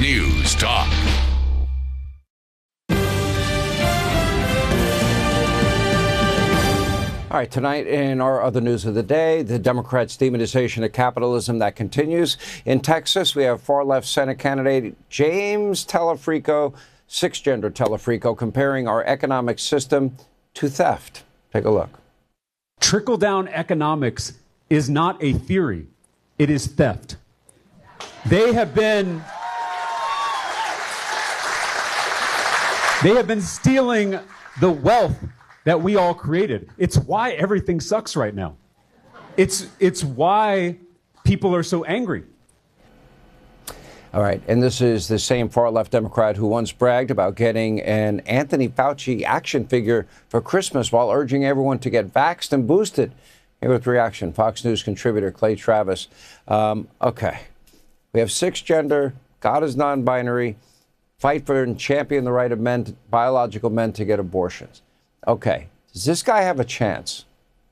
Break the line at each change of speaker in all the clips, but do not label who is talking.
News Talk.
All right, tonight in our other news of the day, the Democrats' demonization of capitalism that continues. In Texas, we have far-left Senate candidate James Talafrico, cisgender Talafrico, comparing our economic system to theft. Take a look.
Trickle-down economics is not a theory. It is theft. They have been stealing the wealth that we all created. It's why everything sucks right now. It's why people are so angry.
All right, and this is the same far-left Democrat who once bragged about getting an Anthony Fauci action figure for Christmas while urging everyone to get vaxxed and boosted. Here with reaction, Fox News contributor Clay Travis. Okay, we have cisgender, God is non-binary, fight for and champion the right of men, biological men, to get abortions. Okay, does this guy have a chance?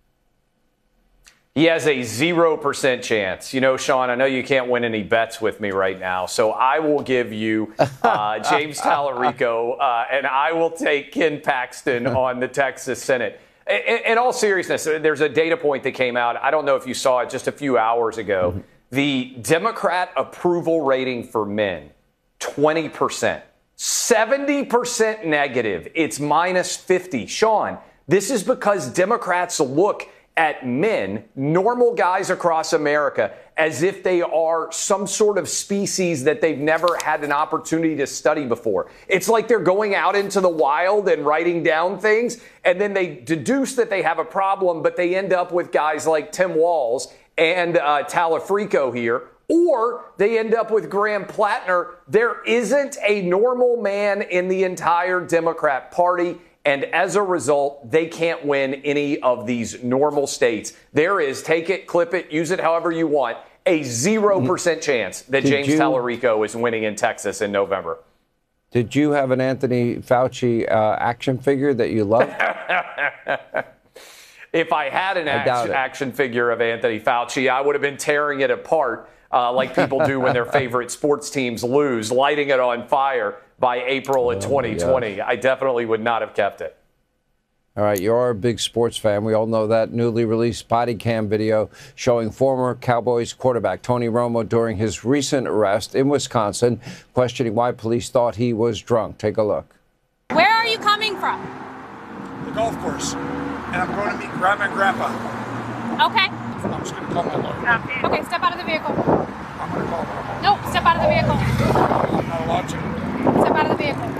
He has a 0% chance. You know, Sean, I know you can't win any bets with me right now, so I will give you James Talarico, and I will take Ken Paxton on the Texas Senate. In all seriousness, there's a data point that came out. I don't know if you saw it just a few hours ago. Mm-hmm. The Democrat approval rating for men, 20%. 70% negative. It's minus 50. Sean, this is because Democrats look at men, normal guys across America, as if they are some sort of species that they've never had an opportunity to study before. It's like they're going out into the wild and writing down things, and then they deduce that they have a problem, but they end up with guys like Tim Walz and Talafrico here. Or they end up with Graham Plattner. There isn't a normal man in the entire Democrat Party. And as a result, they can't win any of these normal states. There is, take it, clip it, use it however you want, a 0% chance that James Talarico is winning in Texas in November.
Did you have an Anthony Fauci action figure that you loved?
If I had an action figure of Anthony Fauci, I would have been tearing it apart. Like people do when their favorite sports teams lose, lighting it on fire by April of 2020. I definitely would not have kept it.
All right, you are a big sports fan. We all know that. Newly released body cam video showing former Cowboys quarterback Tony Romo during his recent arrest in Wisconsin, questioning why police thought he was drunk. Take a look.
Where are you coming from?
The golf course. And I'm going to meet Grandma and Grandpa.
Okay.
I'm just going to call my lawyer.
Okay, step out of the vehicle.
I'm going to call them.
No, step out of the vehicle.
I'm not allowed to.
Step out of the vehicle.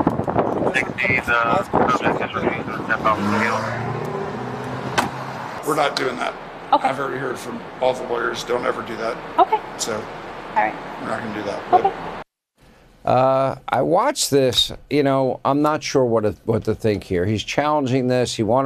We're not doing that.
Okay.
I've already heard from all the lawyers, don't ever do that.
Okay.
So,
all right.
We're not going to do that.
Okay.
I watched this. You know, I'm not sure what to think here. He's challenging this. He wanted